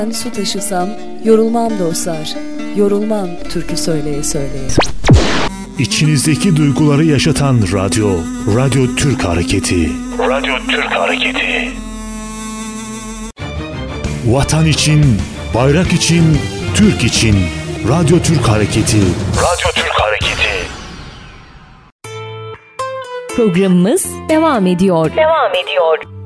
Ben su taşısam yorulmam dostlar, yorulmam türkü söyleye söyleye. İçinizdeki duyguları yaşatan radyo, Radyo Türk Hareketi. Radyo Türk Hareketi. Vatan için, bayrak için, Türk için, Radyo Türk Hareketi. Radyo Türk Hareketi. Programımız devam ediyor.